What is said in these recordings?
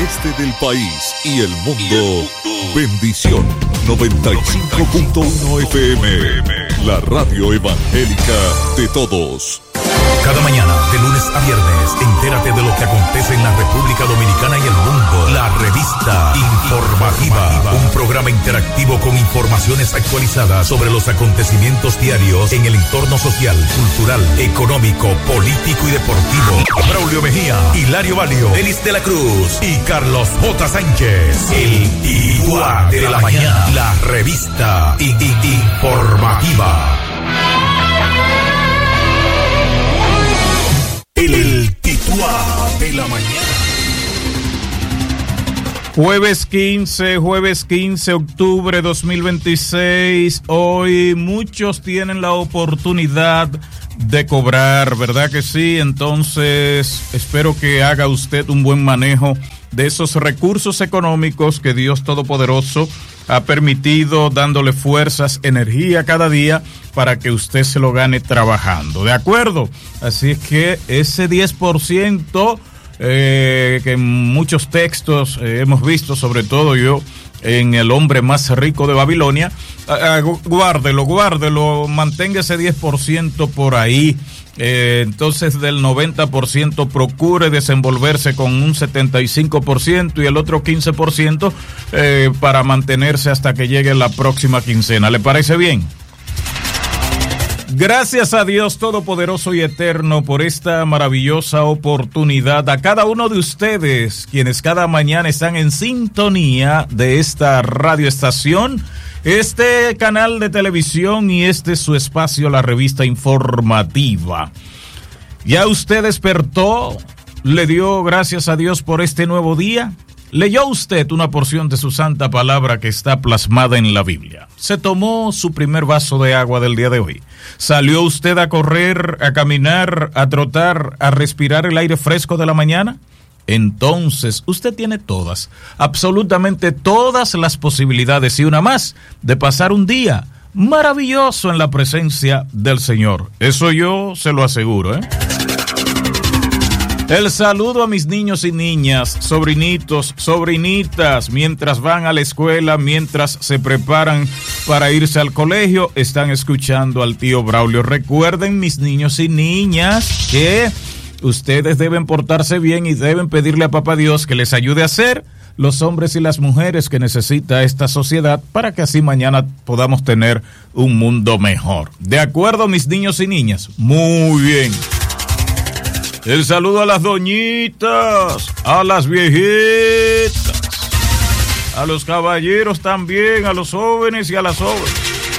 oeste del país y el mundo. Bendición 95.1 FM, la radio evangélica de todos. Cada mañana, de lunes a viernes, entérate de lo que acontece en la República Dominicana y el mundo. La revista Informativa, un programa interactivo con informaciones actualizadas sobre los acontecimientos diarios en el entorno social, cultural, económico, político y deportivo. Braulio Mejía, Hilario Valio, Denis de la Cruz y Carlos J. Sánchez. El Tituá de la mañana. La revista Informativa. El Tituá de la mañana. Jueves 15 de octubre 2026. Hoy muchos tienen la oportunidad de cobrar, ¿verdad que sí? Entonces, espero que haga usted un buen manejo de esos recursos económicos que Dios Todopoderoso ha permitido, dándole fuerzas, energía cada día para que usted se lo gane trabajando, ¿de acuerdo? Así es que ese 10% que en muchos textos hemos visto, sobre todo yo, en El hombre más rico de Babilonia, guárdelo, mantenga ese 10% por ahí. Entonces del 90% procure desenvolverse con un 75% y el otro 15% para mantenerse hasta que llegue la próxima quincena. ¿Le parece bien? Gracias a Dios Todopoderoso y Eterno por esta maravillosa oportunidad. A cada uno de ustedes, quienes cada mañana están en sintonía de esta radioestación, este canal de televisión y este es su espacio, la revista Informativa. ¿Ya usted despertó? ¿Le dio gracias a Dios por este nuevo día? ¿Leyó usted una porción de su santa palabra que está plasmada en la Biblia? ¿Se tomó su primer vaso de agua del día de hoy? ¿Salió usted a correr, a caminar, a trotar, a respirar el aire fresco de la mañana? Entonces, usted tiene todas, absolutamente todas las posibilidades y una más de pasar un día maravilloso en la presencia del Señor. Eso yo se lo aseguro, ¿eh? El saludo a mis niños y niñas, sobrinitos, sobrinitas, mientras van a la escuela, mientras se preparan para irse al colegio, están escuchando al tío Braulio. Recuerden, mis niños y niñas, que ustedes deben portarse bien y deben pedirle a Papá Dios que les ayude a ser los hombres y las mujeres que necesita esta sociedad para que así mañana podamos tener un mundo mejor. ¿De acuerdo, mis niños y niñas? Muy bien. El saludo a las doñitas, a las viejitas, a los caballeros también, a los jóvenes y a las jóvenes.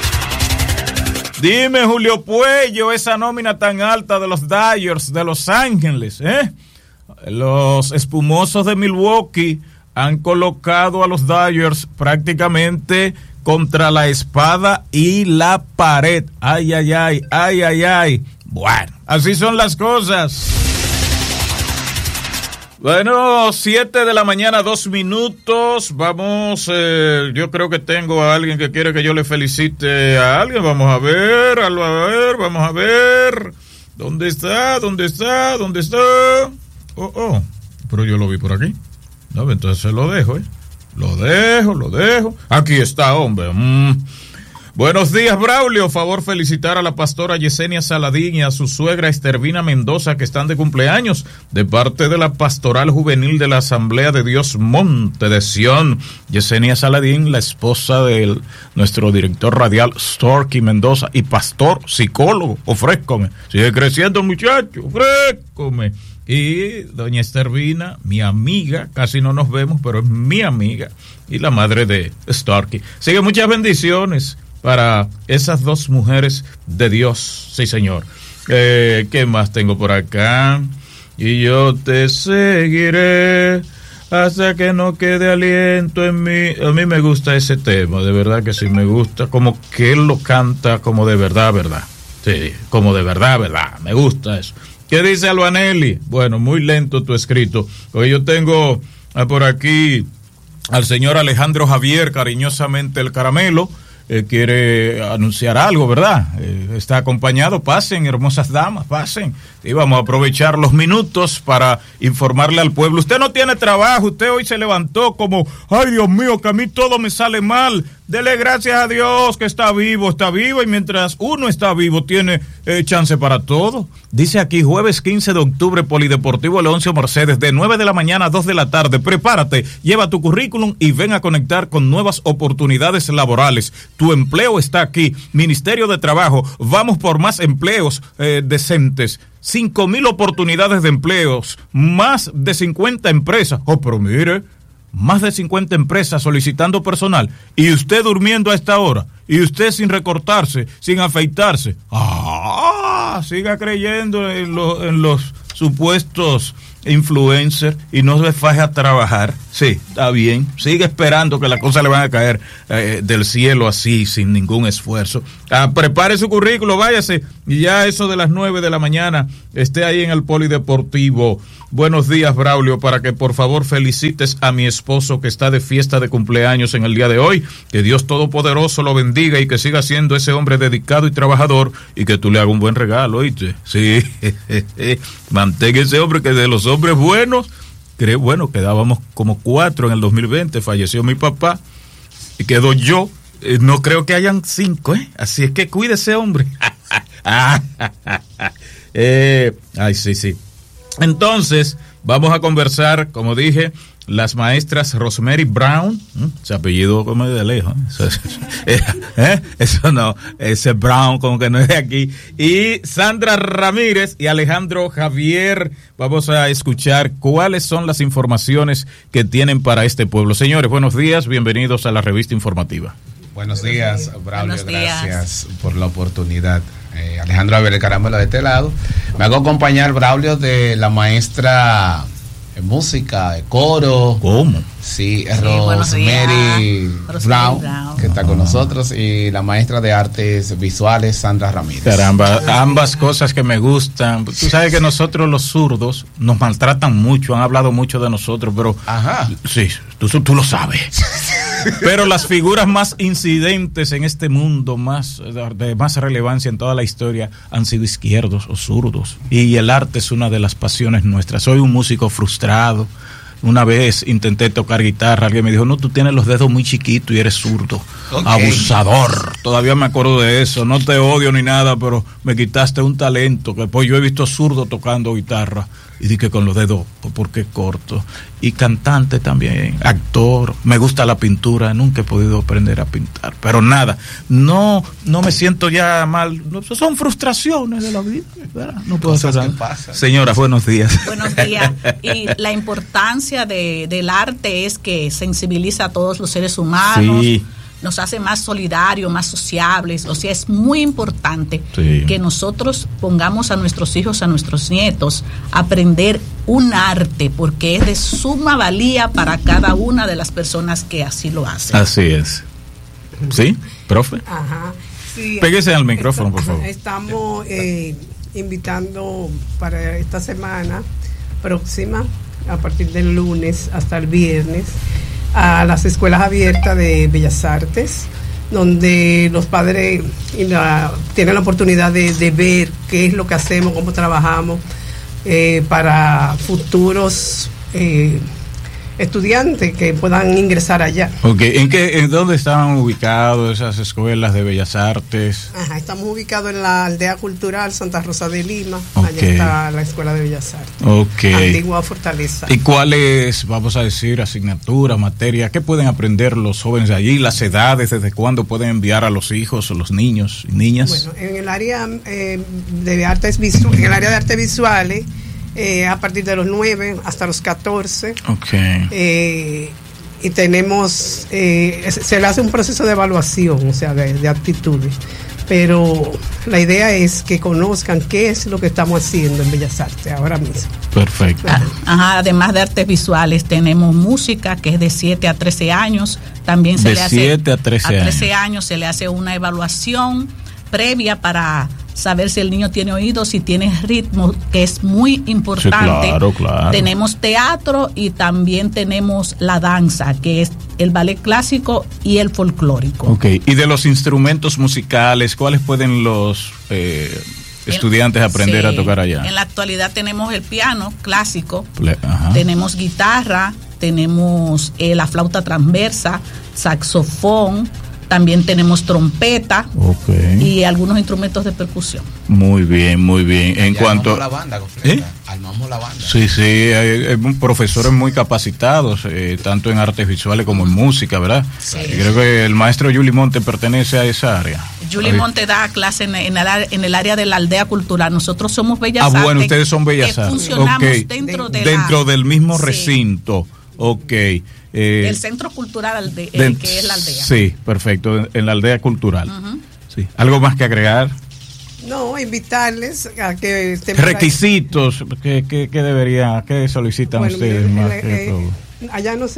Dime, Julio Puello, esa nómina tan alta de los Dodgers de Los Ángeles, Los espumosos de Milwaukee han colocado a los Dodgers prácticamente contra la espada y la pared. Ay, ay, ay, ay, ay, ay. Bueno, así son las cosas. Bueno, 7 de la mañana, 2 minutos. Vamos, yo creo que tengo a alguien que quiere que yo le felicite a alguien. Vamos a ver, vamos a ver. ¿Dónde está? Oh, pero yo lo vi por aquí. No, entonces lo dejo, Lo dejo. Aquí está, hombre. Buenos días, Braulio. Favor felicitar a la pastora Yesenia Saladín y a su suegra Estervina Mendoza, que están de cumpleaños, de parte de la Pastoral Juvenil de la Asamblea de Dios Monte de Sión. Yesenia Saladín, la esposa de nuestro director radial Storky Mendoza y pastor psicólogo. Ofrézcome. Sigue creciendo, muchacho. Ofrézcome. Y doña Estervina, mi amiga, casi no nos vemos, pero es mi amiga, y la madre de Starkey. Sigue, muchas bendiciones para esas dos mujeres de Dios, sí señor. ¿Qué más tengo por acá? Y yo te seguiré hasta que no quede aliento en mí. A mí me gusta ese tema, de verdad que sí me gusta, como que él lo canta como de verdad, sí, como de verdad, me gusta eso. ¿Qué dice Albanelli? Bueno, muy lento tu escrito. Hoy yo tengo por aquí al señor Alejandro Javier, cariñosamente el Caramelo, quiere anunciar algo, ¿verdad? Está acompañado, pasen, hermosas damas, pasen. Y vamos a aprovechar los minutos para informarle al pueblo. Usted no tiene trabajo, usted hoy se levantó como, ay Dios mío, que a mí todo me sale mal. Dele gracias a Dios que está vivo, y mientras uno está vivo tiene chance para todo. Dice aquí, jueves 15 de octubre, Polideportivo Leoncio Mercedes, de 9 de la mañana a 2 de la tarde. Prepárate, lleva tu currículum y ven a conectar con nuevas oportunidades laborales. Tu empleo está aquí. Ministerio de Trabajo, vamos por más empleos decentes. 5,000 oportunidades de empleos, más de 50 empresas. Oh, pero mire, más de 50 empresas solicitando personal y usted durmiendo a esta hora y usted sin recortarse, sin afeitarse. Siga creyendo en los supuestos influencer y no se faje a trabajar. Sí, está bien, sigue esperando que las cosas le van a caer del cielo así, sin ningún esfuerzo. Prepare su currículo, váyase y ya eso de las 9 de la mañana esté ahí en el Polideportivo. Buenos días, Braulio, para que por favor felicites a mi esposo que está de fiesta de cumpleaños en el día de hoy. Que Dios Todopoderoso lo bendiga y que siga siendo ese hombre dedicado y trabajador y que tú le hagas un buen regalo, ¿oíste? Sí, mantenga ese hombre que de los hombres buenos, bueno, quedábamos como 4 en el 2020, falleció mi papá y quedó yo, no creo que hayan 5, así es que cuide ese hombre. Ay, sí. Entonces, vamos a conversar, como dije, las maestras Rosemary Brown, ese apellido como de lejos, eso no, ese Brown como que no es de aquí, y Sandra Ramírez y Alejandro Javier. Vamos a escuchar cuáles son las informaciones que tienen para este pueblo. Señores, buenos días, bienvenidos a la revista informativa. Buenos días, Braulio, gracias por la oportunidad. Alejandro Javier Caramelo de este lado. Me hago acompañar, Braulio, de la maestra de música, de coro. ¿Cómo? Sí, Rosemary Brown, que está con nosotros, y la maestra de artes visuales, Sandra Ramírez. Caramba, ambas cosas que me gustan. Tú sabes que nosotros los zurdos nos maltratan mucho, han hablado mucho de nosotros, pero... Ajá. Sí, tú lo sabes. Pero las figuras más incidentes en este mundo, de más relevancia en toda la historia, han sido izquierdos o zurdos. Y el arte es una de las pasiones nuestras. Soy un músico frustrado. Una vez intenté tocar guitarra, alguien me dijo, no, tú tienes los dedos muy chiquitos y eres zurdo. Okay. Abusador. Todavía me acuerdo de eso. No te odio ni nada, pero me quitaste un talento. Que pues yo he visto zurdo tocando guitarra y dije con los dedos, porque corto. Y cantante también, actor. Me gusta la pintura, nunca he podido aprender a pintar. Pero nada, no me siento ya mal. No, son frustraciones de la vida, ¿verdad? No puedo hacer nada. Señora, buenos días. Buenos días. Y la importancia del arte es que sensibiliza a todos los seres humanos. Sí. Nos hace más solidarios, más sociables. O sea, es muy importante que nosotros pongamos a nuestros hijos, a nuestros nietos, a aprender un arte, porque es de suma valía para cada una de las personas que así lo hacen. Así es. ¿Sí, profe? Ajá. Sí, pégese al micrófono, por favor. Estamos invitando para esta semana próxima, a partir del lunes hasta el viernes, a las escuelas abiertas de Bellas Artes, donde los padres tienen la oportunidad de ver qué es lo que hacemos, cómo trabajamos para futuros estudiantes que puedan ingresar allá. Okay. ¿En dónde están ubicados esas escuelas de Bellas Artes? Ajá, estamos ubicados en la Aldea Cultural Santa Rosa de Lima. Okay. Allá está la Escuela de Bellas Artes. Okay. Antigua Fortaleza. ¿Y cuáles, vamos a decir, asignaturas, materias, qué pueden aprender los jóvenes allí? ¿Las edades, desde cuándo pueden enviar a los hijos o los niños y niñas? Bueno, en el área de artes visuales, a partir de los 9 hasta los 14. Okay. Y tenemos, se le hace un proceso de evaluación, o sea, de aptitudes. Pero la idea es que conozcan qué es lo que estamos haciendo en Bellas Artes ahora mismo. Perfecto. Ajá, además de artes visuales, tenemos música, que es de 7 a 13 años. También se le hace 7 a 13 años se le hace una evaluación previa para saber si el niño tiene oído, si tiene ritmo, que es muy importante. Sí, claro. Tenemos teatro y también tenemos la danza, que es el ballet clásico y el folclórico. Okay. Y de los instrumentos musicales, ¿cuáles pueden los estudiantes aprender a tocar allá? En la actualidad tenemos el piano clásico, tenemos guitarra, tenemos la flauta transversa, saxofón, también tenemos trompeta y algunos instrumentos de percusión. Muy bien, muy bien. En cuanto la banda, armamos la banda. Sí, hay profesores muy capacitados, tanto en artes visuales como en música, ¿verdad? Sí. Creo que el maestro Yuli Monte pertenece a esa área. Yuli Monte da clase en el área de la aldea cultural. Nosotros somos Bellas Artes. Bueno, ustedes son Bellas Artes. Funcionamos dentro del mismo recinto. El centro cultural que es la aldea. Sí, perfecto, en la aldea cultural. Sí. ¿Algo más que agregar? No, invitarles a que estén requisitos que solicitan ustedes más que todo. Allá no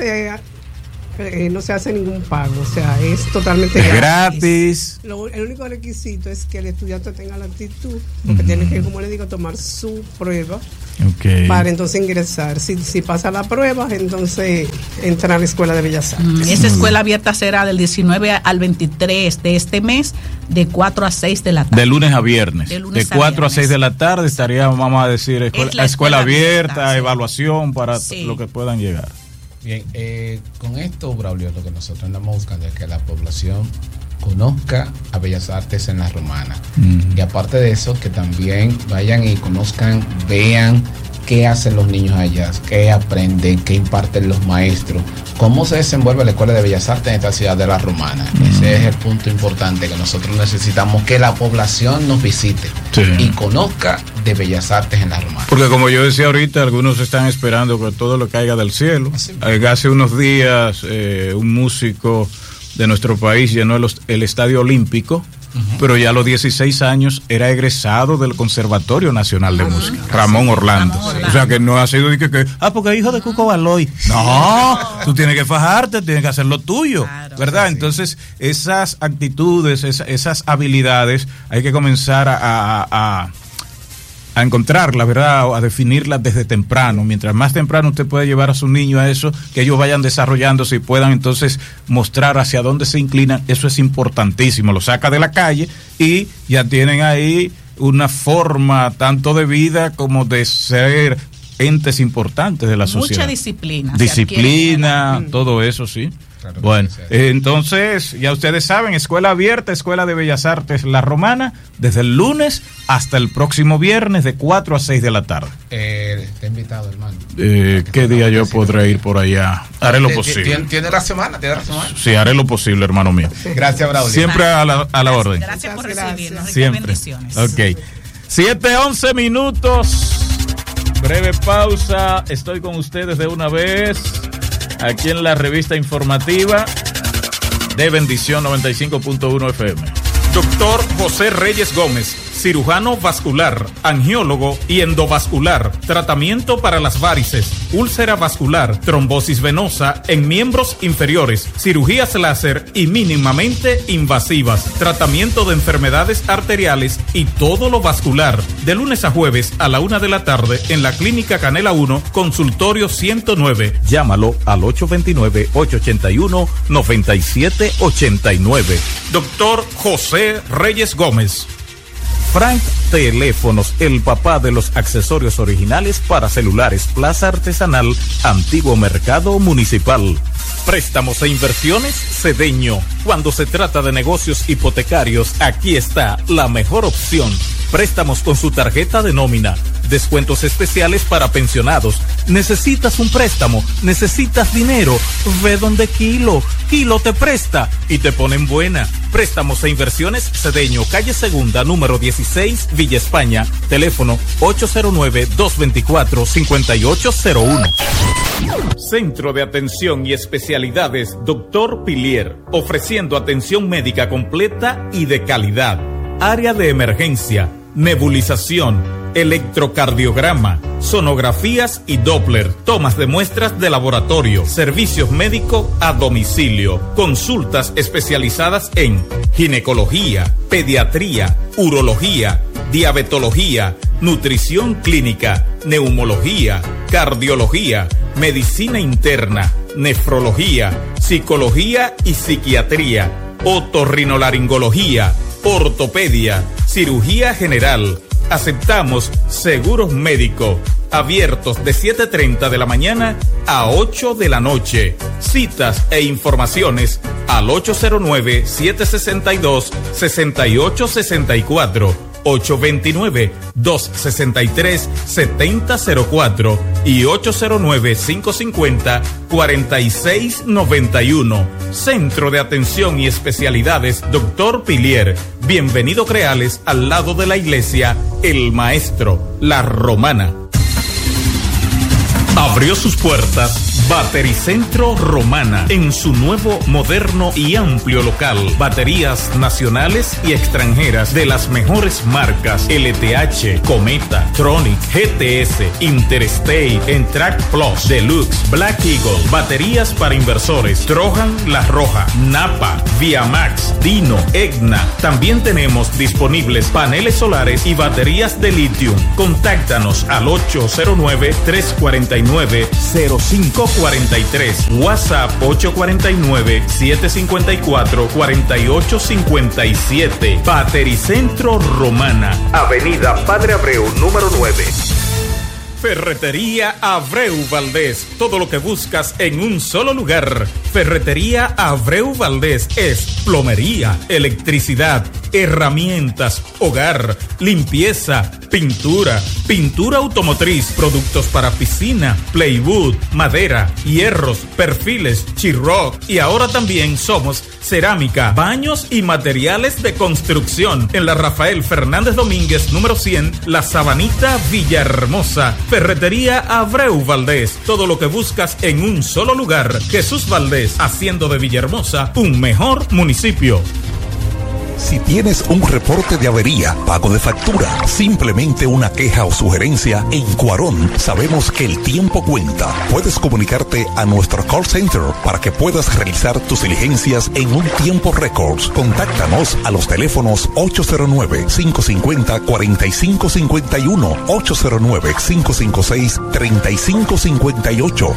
se hace ningún pago, o sea, es totalmente gratis. El único requisito es que el estudiante tenga la actitud, porque tiene que, como le digo, tomar su prueba para entonces ingresar. Si pasa la prueba, entonces entra a la Escuela de Bellas Artes. Esa escuela abierta será del 19 al 23 de este mes, de 4 a 6 de la tarde. De lunes a viernes. De 4 a 6 de la tarde estaría, vamos a decir, escuela abierta, evaluación para lo que puedan llegar. Bien, con esto, Braulio, lo que nosotros andamos buscando es que la población conozca a Bellas Artes en la Romana. Y aparte de eso, que también vayan y conozcan, vean qué hacen los niños allá, qué aprenden, qué imparten los maestros, cómo se desenvuelve la Escuela de Bellas Artes en esta ciudad de la Romana. Ese es el punto importante, que nosotros necesitamos que la población nos visite y conozca de Bellas Artes en la Romana. Porque como yo decía ahorita, algunos están esperando que todo lo caiga del cielo. Hace unos días un músico de nuestro país llenó el Estadio Olímpico, pero ya a los 16 años era egresado del Conservatorio Nacional de Música, Ramón Orlando. O sea que no ha sido porque es hijo de Cuco Baloy. No, tú tienes que fajarte, tienes que hacer lo tuyo, ¿verdad? Entonces, esas actitudes, esas habilidades, hay que comenzar a encontrarlas, ¿verdad? A definirlas desde temprano. Mientras más temprano usted puede llevar a su niño a eso, que ellos vayan desarrollándose y puedan entonces mostrar hacia dónde se inclinan, eso es importantísimo. Lo saca de la calle y ya tienen ahí una forma tanto de vida como de ser entes importantes de la sociedad. Mucha disciplina. Disciplina, todo eso, sí. Claro, bueno, entonces ya ustedes saben, escuela abierta, Escuela de Bellas Artes La Romana, desde el lunes hasta el próximo viernes de 4 a 6 de la tarde. Está invitado, hermano. ¿Qué día yo podré ir por allá? Haré lo posible. ¿Tiene la semana? Sí, haré lo posible, hermano mío. Gracias, Braulio. Siempre a la orden. Gracias por recibirnos. Siempre. Bendiciones. Ok. 7:11 minutos. Breve pausa. Estoy con ustedes de una vez aquí en la revista informativa de Bendición 95.1 FM. Doctor José Reyes Gómez, cirujano vascular, angiólogo y endovascular, tratamiento para las varices, úlcera vascular, trombosis venosa en miembros inferiores, cirugías láser y mínimamente invasivas, tratamiento de enfermedades arteriales y todo lo vascular. De lunes a jueves a la 1 de la tarde en la Clínica Canela 1, consultorio 109. Llámalo al 829-881-9789. Doctor José Reyes Gómez. Frank Teléfonos, el papá de los accesorios originales para celulares, Plaza Artesanal, Antiguo Mercado Municipal. Préstamos e inversiones Cedeño. Cuando se trata de negocios hipotecarios, aquí está la mejor opción. Préstamos con su tarjeta de nómina. Descuentos especiales para pensionados. ¿Necesitas un préstamo? ¿Necesitas dinero? Ve donde Kilo te presta y te ponen buena. Préstamos e inversiones Cedeño, calle Segunda, número 16, Villa España. Teléfono 809-224-5801. Centro de Atención y Especialidades Dr. Pilier, ofreciendo atención médica completa y de calidad. Área de emergencia, nebulización, electrocardiograma, sonografías y Doppler, tomas de muestras de laboratorio, servicios médicos a domicilio, consultas especializadas en ginecología, pediatría, urología, diabetología, nutrición clínica, neumología, cardiología, medicina interna, nefrología, psicología y psiquiatría, otorrinolaringología, ortopedia, cirugía general. Aceptamos seguros médicos, abiertos de 7:30 de la mañana a 8 de la noche. Citas e informaciones al 809-762-6864, 829-263-7004 y 809-550-4691. Centro de Atención y Especialidades Dr. Pilier. Bienvenido Creales, al lado de la iglesia El Maestro, La Romana. Abrió sus puertas Batericentro Romana en su nuevo, moderno y amplio local. Baterías nacionales y extranjeras de las mejores marcas: LTH, Cometa, Tronic, GTS, Interstate, Entrac Plus, Deluxe, Black Eagle. Baterías para inversores: Trojan, La Roja, Napa, Viamax, Dino, Egna. También tenemos disponibles paneles solares y baterías de litio. Contáctanos al 809-349-0543. WhatsApp 849-754-4857. Batericentro Romana, Avenida Padre Abreu, número 9. Ferretería Abreu Valdés. Todo lo que buscas en un solo lugar. Ferretería Abreu Valdés es plomería, electricidad, herramientas, hogar, limpieza, pintura, pintura automotriz, productos para piscina, plywood, madera, hierros, perfiles, Chiroc, y ahora también somos cerámica, baños y materiales de construcción. En la Rafael Fernández Domínguez, número 100, La Sabanita, Villahermosa. Ferretería Abreu Valdés. Todo lo que buscas en un solo lugar. Jesús Valdés, haciendo de Villahermosa un mejor municipio. Si tienes un reporte de avería, pago de factura, simplemente una queja o sugerencia, en Cuarón sabemos que el tiempo cuenta. Puedes comunicarte a nuestro call center para que puedas realizar tus diligencias en un tiempo récord. Contáctanos a los teléfonos 809-550-4551, 809-556-3558,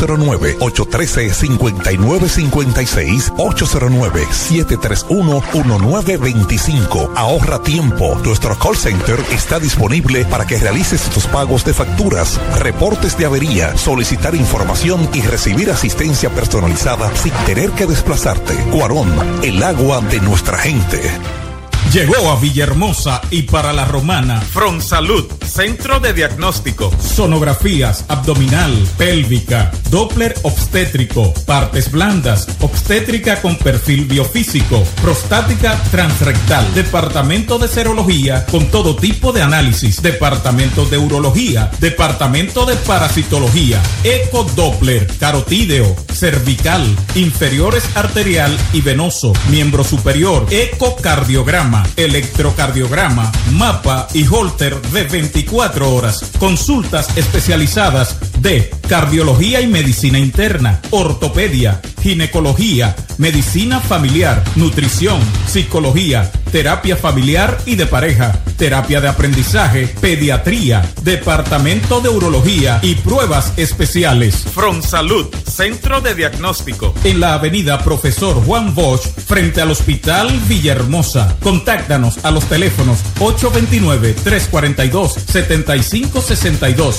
809-813-5956, 809-731-1925. Ahorra tiempo. Nuestro call center está disponible para que realices tus pagos de facturas, reportes de avería, solicitar información y recibir asistencia personalizada sin tener que desplazarte. Cuarón, el agua de nuestra gente. Llegó a Villahermosa y para La Romana Fronsalud, centro de diagnóstico, sonografías abdominal, pélvica, Doppler obstétrico, partes blandas, obstétrica con perfil biofísico, prostática transrectal, departamento de serología con todo tipo de análisis, departamento de urología, departamento de parasitología, eco Doppler, carotídeo, cervical, inferiores arterial y venoso, miembro superior, ecocardiograma, electrocardiograma, mapa y holter de 24 horas. Consultas especializadas de cardiología y medicina interna, ortopedia, ginecología, medicina familiar, nutrición, psicología, terapia familiar y de pareja, terapia de aprendizaje, pediatría, departamento de urología y pruebas especiales. Fronsalud, centro de diagnóstico, en la avenida Profesor Juan Bosch, frente al Hospital Villahermosa. Contáctanos a los teléfonos 829-342-7562,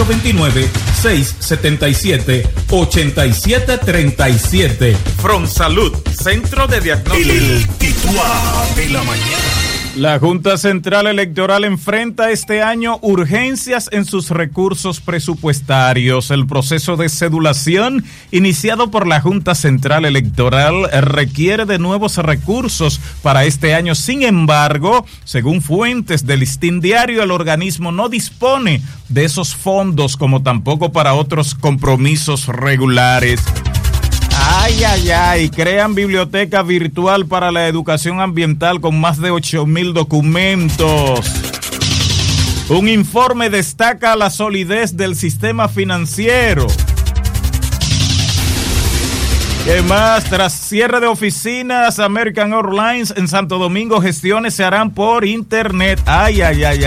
829-677-8737. Fronsalud, centro de diagnóstico. El titular de la mañana. La Junta Central Electoral enfrenta este año urgencias en sus recursos presupuestarios. El proceso de cedulación iniciado por la Junta Central Electoral requiere de nuevos recursos para este año. Sin embargo, según fuentes del Listín Diario, el organismo no dispone de esos fondos, como tampoco para otros compromisos regulares. Ay, ay, ay, crean biblioteca virtual para la educación ambiental con más de 8,000 documentos. Un informe destaca la solidez del sistema financiero. ¿Qué más? Tras cierre de oficinas, American Airlines en Santo Domingo, gestiones se harán por internet. Ay.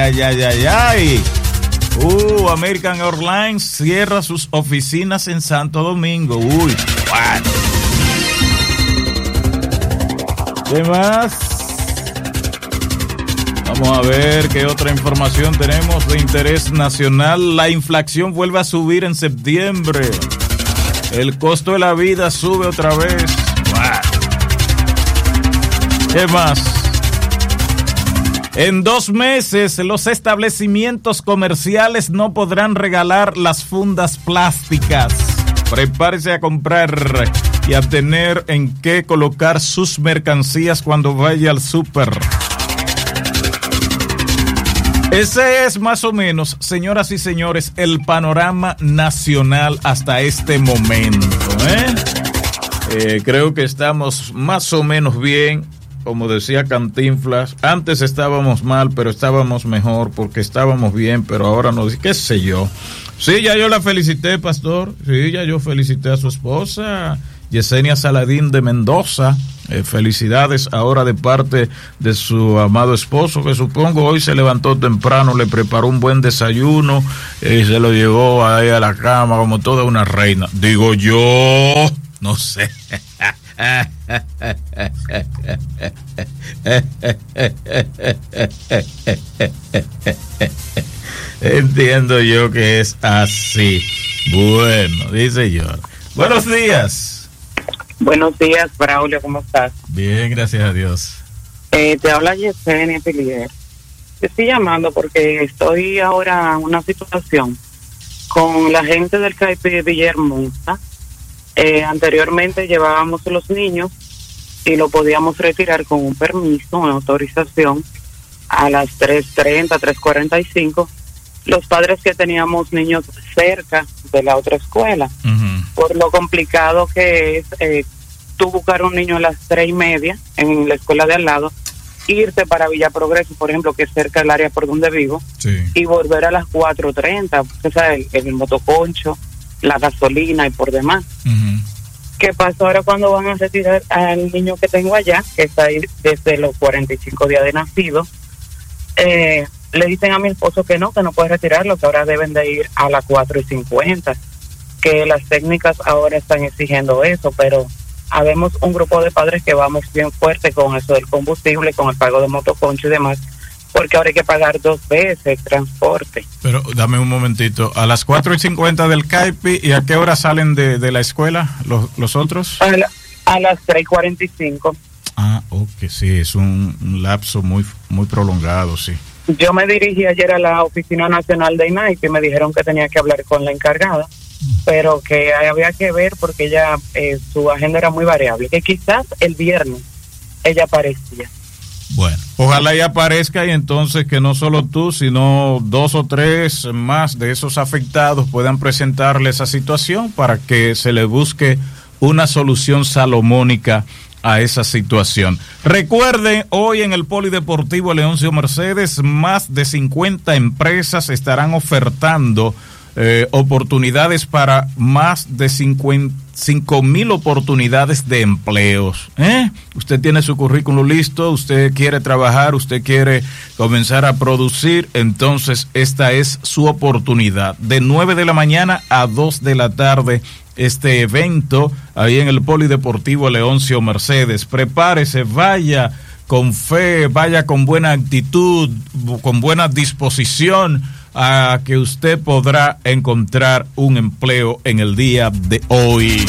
American Airlines cierra sus oficinas en Santo Domingo. Uy, what? ¿Qué más? Vamos a ver qué otra información tenemos de interés nacional. La inflación vuelve a subir en septiembre. El costo de la vida sube otra vez. ¡Wow! ¿Qué más? En 2 meses, los establecimientos comerciales no podrán regalar las fundas plásticas. Prepárese a comprar y a tener en qué colocar sus mercancías cuando vaya al súper. Ese es más o menos, señoras y señores, el panorama nacional hasta este momento. Creo que estamos más o menos bien, como decía Cantinflas. Antes estábamos mal, pero estábamos mejor porque estábamos bien, pero ahora no, qué sé yo. Sí, ya yo la felicité, pastor. Sí, ya yo felicité a su esposa, Yesenia Saladín de Mendoza. Felicidades ahora de parte de su amado esposo, que supongo hoy se levantó temprano, le preparó un buen desayuno y se lo llevó ahí a la cama como toda una reina. Digo yo, no sé. Entiendo yo que es así. Bueno, dice yo. Buenos días. Buenos días, Braulio, ¿cómo estás? Bien, gracias a Dios. Te habla Yesenia Pilier. Te estoy llamando porque estoy ahora en una situación con la gente del CAIP de Villahermosa. Anteriormente llevábamos a los niños y lo podíamos retirar con un permiso, una autorización a las 3:30, 3:45. Los padres que teníamos niños cerca de la otra escuela, por lo complicado que es tú buscar un niño a las 3:30 en la escuela de al lado, irte para Villa Progreso, por ejemplo, que es cerca del área por donde vivo, sí, y volver a las 4:30, o sea, el motoconcho, la gasolina y por demás. ¿Qué pasa ahora cuando van a retirar al niño que tengo allá, que está ahí desde los 45 días de nacido? Le dicen a mi esposo que no puede retirarlo, que ahora deben de ir a las 4:50, que las técnicas ahora están exigiendo eso, pero habemos un grupo de padres que vamos bien fuerte con eso del combustible, con el pago de motoconcho y demás, porque ahora hay que pagar 2 veces el transporte. Pero dame un momentito, a las 4:50 del CAIPI, ¿y a qué hora salen de la escuela los otros? A las 3:45. Ah, ok, sí, es un lapso muy prolongado, sí. Yo me dirigí ayer a la Oficina Nacional de INAIP y me dijeron que tenía que hablar con la encargada, pero que había que ver porque ella, su agenda era muy variable, que quizás el viernes ella aparecía. Bueno, ojalá ella aparezca y entonces que no solo tú, sino 2 o 3 más de esos afectados puedan presentarle esa situación para que se le busque una solución salomónica a esa situación. Recuerden, hoy en el Polideportivo Leoncio Mercedes, más de 50 empresas estarán ofertando oportunidades para más de 5,000 oportunidades de empleos. Usted tiene su currículum listo, usted quiere trabajar, usted quiere comenzar a producir, entonces esta es su oportunidad. De 9 de la mañana a 2 de la tarde, este evento ahí en el Polideportivo Leoncio Mercedes. Prepárese, vaya con fe, vaya con buena actitud, con buena disposición, a que usted podrá encontrar un empleo en el día de hoy.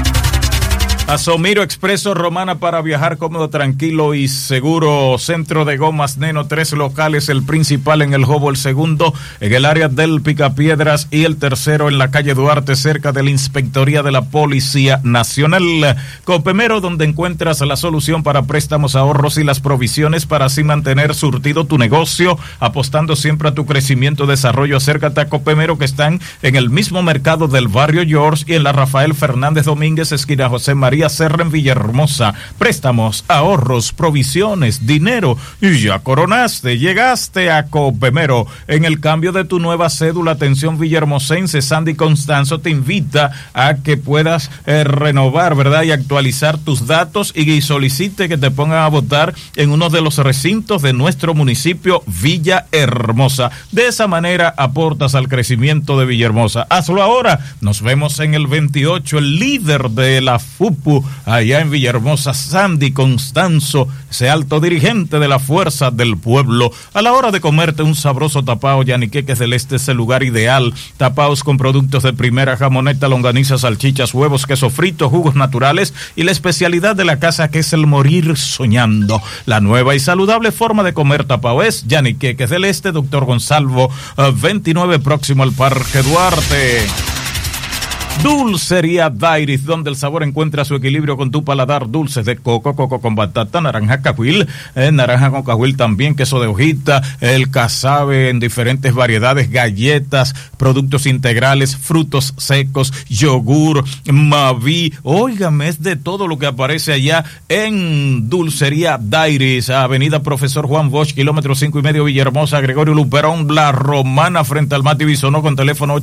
Asomiro Expreso Romana para viajar cómodo, tranquilo y seguro. Centro de Gomas Neno, 3 locales, el principal en el Jobo, el segundo en el área del Picapiedras y el tercero en la calle Duarte, cerca de la Inspectoría de la Policía Nacional. Copemero, donde encuentras la solución para préstamos, ahorros y las provisiones para así mantener surtido tu negocio, apostando siempre a tu crecimiento y desarrollo. Acércate a Copemero, que están en el mismo mercado del barrio George y en la Rafael Fernández Domínguez, esquina José María Ferretería Serra en Villahermosa. Préstamos, ahorros, provisiones, dinero. Y ya coronaste, llegaste a Copemero. En el cambio de tu nueva cédula, atención villahermosense, Sandy Constanzo te invita a que puedas renovar, ¿verdad? Y actualizar tus datos y solicite que te pongan a votar en uno de los recintos de nuestro municipio Villahermosa. De esa manera aportas al crecimiento de Villahermosa. Hazlo ahora. Nos vemos en el 28, el líder de la FUPU allá en Villahermosa, Sandy Constanzo, ese alto dirigente de la Fuerza del Pueblo. A la hora de comerte un sabroso tapao, Yaniqueques del Este es el lugar ideal. Tapaos con productos de primera, jamoneta, longaniza, salchichas, huevos, queso frito, jugos naturales y la especialidad de la casa, que es el morir soñando. La nueva y saludable forma de comer tapao es Yaniqueques del Este, Doctor Gonzalo 29, próximo al Parque Duarte. Dulcería Dairis, donde el sabor encuentra su equilibrio con tu paladar. Dulces de coco, coco con batata, naranja cajuil, naranja con cajuil también, queso de hojita, el casabe en diferentes variedades, galletas, productos integrales, frutos secos, yogur, maví. Óigame, es de todo lo que aparece allá en Dulcería Dairis, Avenida Profesor Juan Bosch, kilómetro 5,5, Villahermosa, Gregorio Luperón, La Romana, frente al Mati Bisonó, con teléfono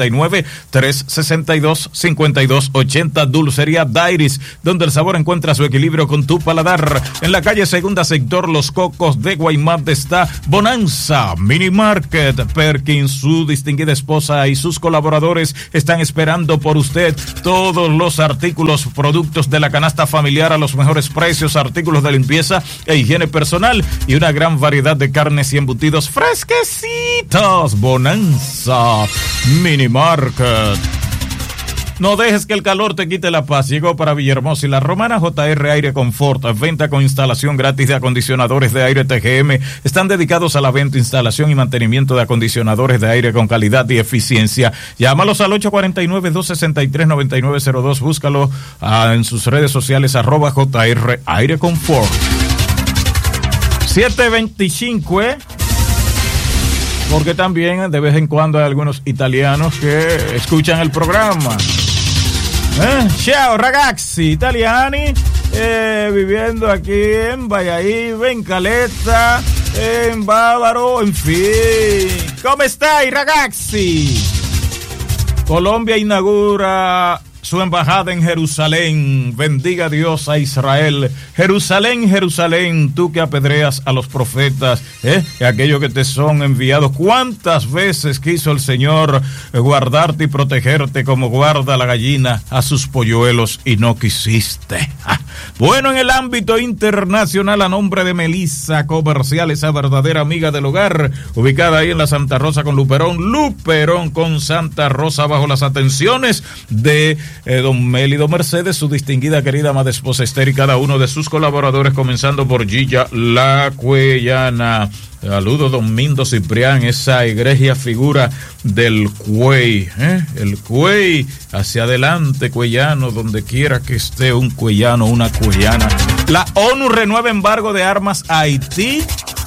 849-362-5280. Dulcería Dairis, donde el sabor encuentra su equilibrio con tu paladar. En la calle Segunda Sector Los Cocos de Guaymate está Bonanza Mini Market. Perkins, su distinguida esposa y sus colaboradores están esperando por usted. Todos los artículos, productos de la canasta familiar a los mejores precios, artículos de limpieza e higiene personal y una gran variedad de carnes y embutidos fresquecitos. Bonanza Mini Market. No dejes que el calor te quite la paz. Llegó para Villahermosa y La Romana JR Aire Confort. Venta con instalación gratis de acondicionadores de aire TGM. Están dedicados a la venta, instalación y mantenimiento de acondicionadores de aire con calidad y eficiencia. Llámalos al 849-263-9902. Búscalo en sus redes sociales @JR Aire Confort. 7:25, porque también de vez en cuando hay algunos italianos que escuchan el programa. Ciao ragazzi italiani, viviendo aquí en Valladolid, en Caleta, en Bávaro, en fin. ¿Cómo estáis, ragazzi? Colombia inaugura su embajada en Jerusalén. Bendiga Dios a Israel. Jerusalén, Jerusalén, tú que apedreas a los profetas, y aquellos que te son enviados. ¿Cuántas veces quiso el Señor guardarte y protegerte como guarda la gallina a sus polluelos y no quisiste? Bueno, en el ámbito internacional, a nombre de Melissa Comercial, esa verdadera amiga del hogar, ubicada ahí en la Santa Rosa con Luperón con Santa Rosa, bajo las atenciones de don Mélido Mercedes, su distinguida querida amada esposa Esther y cada uno de sus colaboradores, comenzando por Gilla la Cuellana. Saludos, don Mindo Ciprián, esa egregia figura del Cuey, el Cuey, hacia adelante, cuellano, donde quiera que esté un cuellano, una cuellana. La ONU renueva embargo de armas a Haití,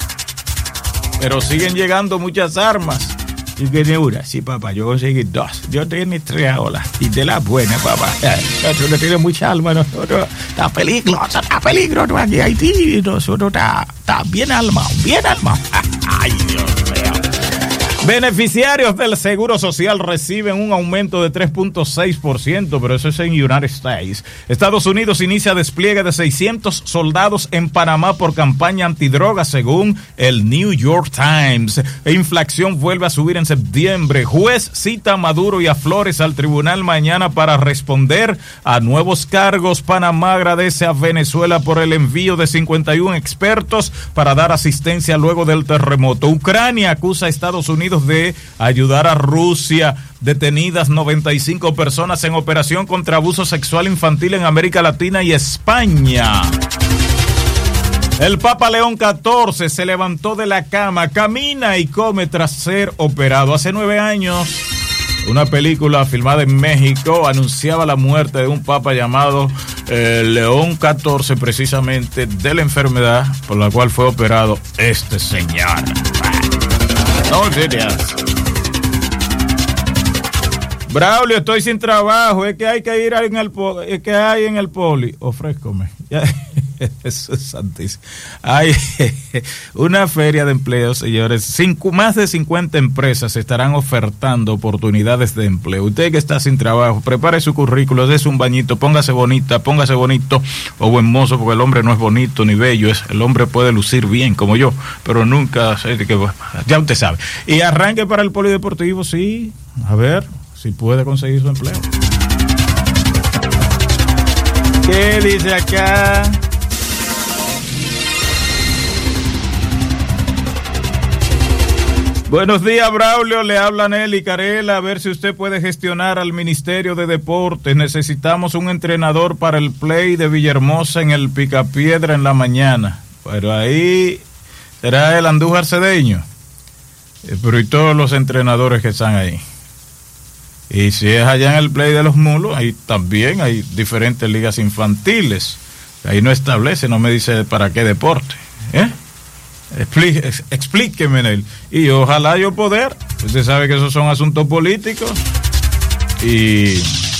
pero siguen llegando muchas armas. ¿Y qué una? Sí, papá, yo conseguí 2. Yo tengo 3 ahora. Y de la buena, papá. Nosotros no tenemos mucha alma, nosotros. Está peligroso no, aquí Haití. Nosotros está bien armado, Ay, Dios mío. Beneficiarios del Seguro Social reciben un aumento de 3.6%, pero eso es en United States. Estados Unidos inicia despliegue de 600 soldados en Panamá por campaña antidroga, según el New York Times. Inflación vuelve a subir en septiembre. Juez cita a Maduro y a Flores al tribunal mañana para responder a nuevos cargos. Panamá agradece a Venezuela por el envío de 51 expertos para dar asistencia luego del terremoto. Ucrania acusa a Estados Unidos de ayudar a Rusia. Detenidas 95 personas en operación contra abuso sexual infantil en América Latina y España. El Papa León XIV se levantó de la cama, camina y come tras ser operado. Hace 9 años, una película filmada en México anunciaba la muerte de un papa llamado León XIV, precisamente de la enfermedad por la cual fue operado este señor. No dirías. Braulio, estoy sin trabajo, es que hay que ir en el poli. Ofrézcome. Eso es santísimo. Hay una feria de empleo, señores. Más de 50 empresas estarán ofertando oportunidades de empleo. Usted que está sin trabajo, prepare su currículo, dése un bañito, póngase bonito o buen mozo, porque el hombre no es bonito ni bello, el hombre puede lucir bien como yo, pero nunca, ya usted sabe. Y arranque para el polideportivo, sí, a ver si puede conseguir su empleo. ¿Qué dice acá? Buenos días, Braulio, le habla Nelly Carela, a ver si usted puede gestionar al Ministerio de Deportes. Necesitamos un entrenador para el play de Villahermosa en el Picapiedra en la mañana. Pero ahí será el Andújar Cedeño. Pero y todos los entrenadores que están ahí. Y si es allá en el play de los Mulos, ahí también hay diferentes ligas infantiles. Ahí no establece, no me dice para qué deporte, explíqueme en él. Y ojalá yo poder. Usted sabe que esos son asuntos políticos y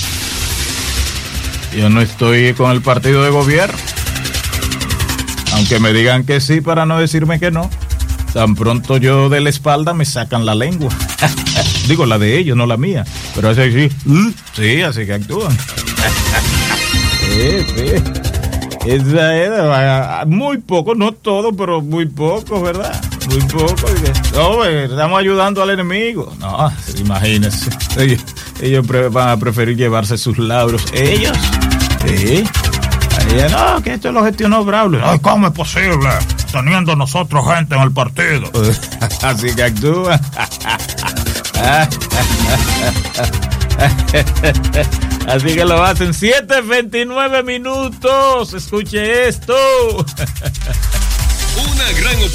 yo no estoy con el partido de gobierno, aunque me digan que sí para no decirme que no. Tan pronto yo de la espalda me sacan la lengua. Digo, la de ellos, no la mía, pero así sí. Sí, así que actúan. Sí. Esa era muy poco, no todo, pero muy poco, ¿verdad? Muy poco. No, estamos ayudando al enemigo. No, imagínense. Ellos van a preferir llevarse sus lauros. ¿Ellos? Sí. No, que esto lo gestionó Braulio. Ay, ¿cómo es posible? Teniendo nosotros gente en el partido. Así que actúa. Así que lo hacen. 7:29. Escuche esto. Una gran oportunidad